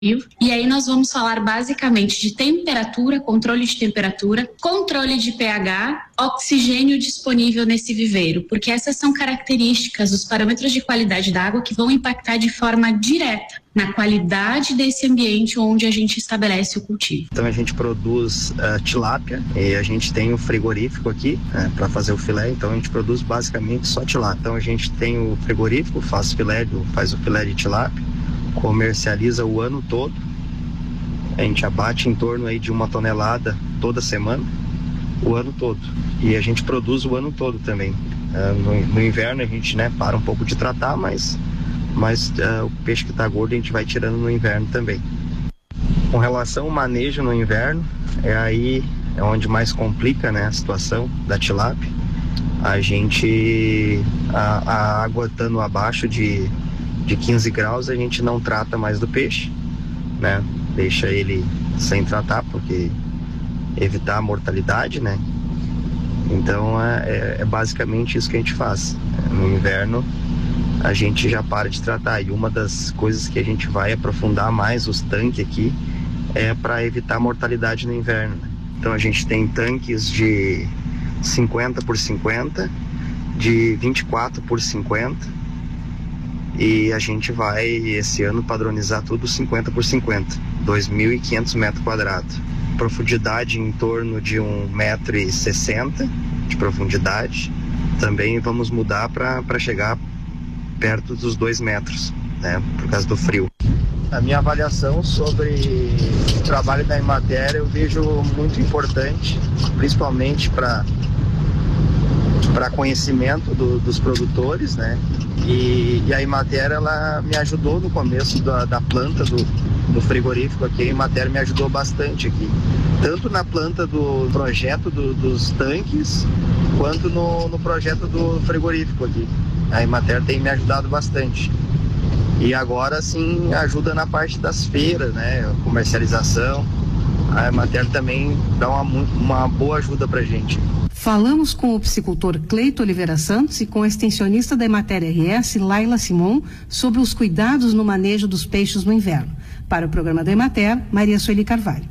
E aí nós vamos falar basicamente de temperatura, controle de temperatura, controle de pH, oxigênio disponível nesse viveiro, porque essas são características, os parâmetros de qualidade da água que vão impactar de forma direta na qualidade desse ambiente onde a gente estabelece o cultivo. Então a gente produz tilápia e a gente tem o frigorífico aqui para fazer o filé, então a gente produz basicamente só tilápia. Então a gente tem o frigorífico, faz o filé de tilápia, comercializa o ano todo. A gente abate em torno aí de 1 tonelada toda semana, o ano todo. E a gente produz o ano todo também. No inverno a gente para um pouco de tratar, mas o peixe que está gordo a gente vai tirando no inverno também. Com relação ao manejo no inverno, é onde mais complica, a situação da tilápia. A água estando abaixo de 15 graus, a gente não trata mais do peixe, deixa ele sem tratar, porque evitar a mortalidade, Então é basicamente isso que a gente faz. No inverno a gente já para de tratar, e uma das coisas que a gente vai aprofundar mais os tanques aqui é para evitar a mortalidade no inverno. Então a gente tem tanques de 50 por 50, de 24 por 50, e a gente vai esse ano padronizar tudo 50 por 50, 2.500 metros quadrados. Profundidade em torno de 1,60 m de profundidade. Também vamos mudar para chegar perto dos 2 metros, por causa do frio. A minha avaliação sobre o trabalho da Emater eu vejo muito importante, principalmente para conhecimento dos produtores, E a Emater, ela me ajudou no começo da planta do frigorífico aqui. A Emater me ajudou bastante aqui, tanto na planta do projeto dos tanques, quanto no projeto do frigorífico aqui. A Emater tem me ajudado bastante. E agora sim ajuda na parte das feiras, comercialização. A Emater também dá uma boa ajuda pra gente. Falamos com o piscicultor Cleito Oliveira Santos e com a extensionista da Emater RS, Laila Simon, sobre os cuidados no manejo dos peixes no inverno. Para o programa da Emater, Maria Sueli Carvalho.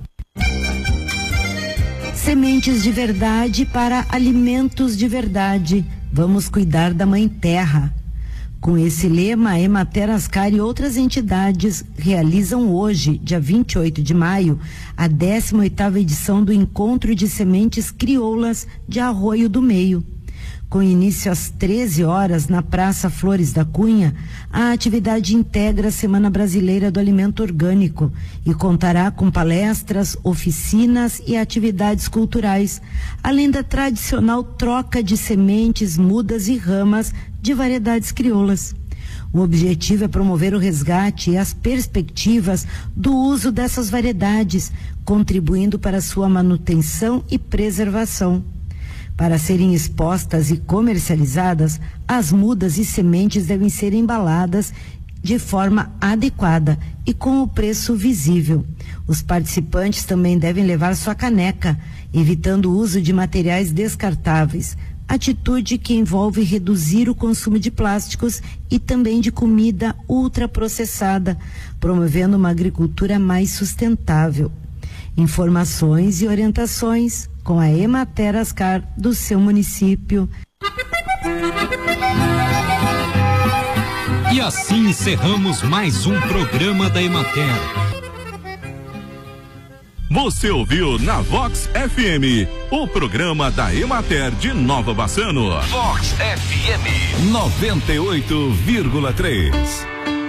Sementes de verdade para alimentos de verdade. Vamos cuidar da Mãe Terra. Com esse lema, a Emater Ascar e outras entidades realizam hoje, dia 28 de maio, a 18ª edição do Encontro de Sementes Crioulas de Arroio do Meio. Com início às 13 horas na Praça Flores da Cunha, a atividade integra a Semana Brasileira do Alimento Orgânico e contará com palestras, oficinas e atividades culturais, além da tradicional troca de sementes, mudas e ramas de variedades crioulas. O objetivo é promover o resgate e as perspectivas do uso dessas variedades, contribuindo para sua manutenção e preservação. Para serem expostas e comercializadas, as mudas e sementes devem ser embaladas de forma adequada e com o preço visível. Os participantes também devem levar sua caneca, evitando o uso de materiais descartáveis, atitude que envolve reduzir o consumo de plásticos e também de comida ultraprocessada, promovendo uma agricultura mais sustentável. Informações e orientações com a Emater Ascar do seu município. E assim encerramos mais um programa da Emater. Você ouviu na Vox FM, o programa da Emater de Nova Bassano. Vox FM 98,3.